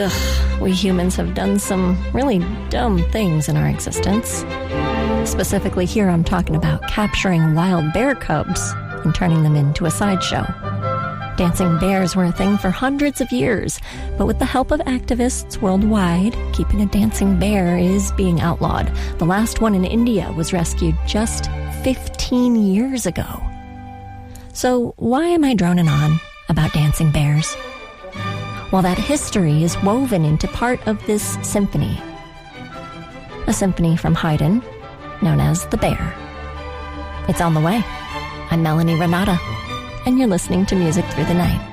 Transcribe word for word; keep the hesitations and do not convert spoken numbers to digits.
Ugh, we humans have done some really dumb things in our existence. Specifically here, I'm talking about capturing wild bear cubs and turning them into a sideshow. Dancing bears were a thing for hundreds of years, but with the help of activists worldwide, keeping a dancing bear is being outlawed. The last one in India was rescued just fifteen years ago. So why am I droning on about dancing bears? Well, that history is woven into part of this symphony. A symphony from Haydn, known as The Bear. It's on the way. I'm Melanie Renata, and you're listening to Music Through the Night.